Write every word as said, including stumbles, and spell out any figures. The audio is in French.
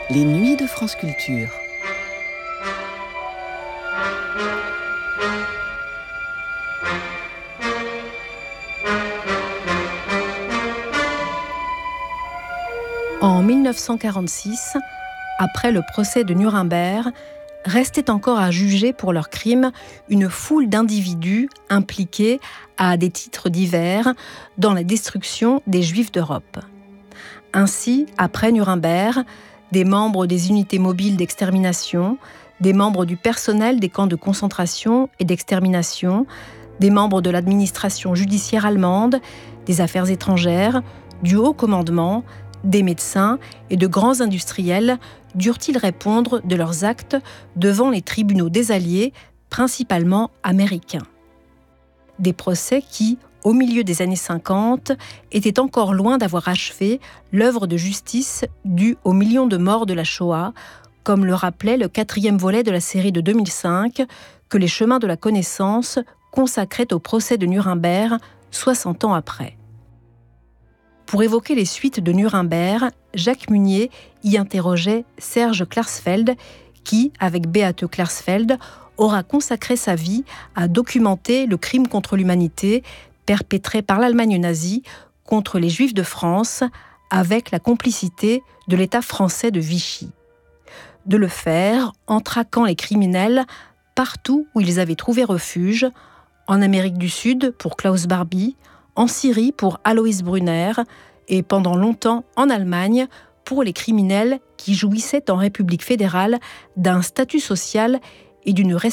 Les nuits de France Culture. En mille neuf cent quarante-six, après le procès de Nuremberg, restait encore à juger pour leurs crimes une foule d'individus impliqués à des titres divers dans la destruction des Juifs d'Europe. Ainsi, après Nuremberg, des membres des unités mobiles d'extermination, des membres du personnel des camps de concentration et d'extermination, des membres de l'administration judiciaire allemande, des affaires étrangères, du haut commandement, des médecins et de grands industriels durent-ils répondre de leurs actes devant les tribunaux des Alliés, principalement américains. Des procès qui, au milieu des années cinquante, étaient encore loin d'avoir achevé l'œuvre de justice due aux millions de morts de la Shoah, comme le rappelait le quatrième volet de la série de deux mille cinq, que les chemins de la connaissance consacraient au procès de Nuremberg soixante ans après. Pour évoquer les suites de Nuremberg, Jacques Munier y interrogeait Serge Klarsfeld, qui, avec Beate Klarsfeld, aura consacré sa vie à documenter le crime contre l'humanité perpétré par l'Allemagne nazie contre les Juifs de France, avec la complicité de l'État français de Vichy. De le faire en traquant les criminels partout où ils avaient trouvé refuge, en Amérique du Sud pour Klaus Barbie, en Syrie pour Alois Brunner et pendant longtemps en Allemagne pour les criminels qui jouissaient en République fédérale d'un statut social et d'une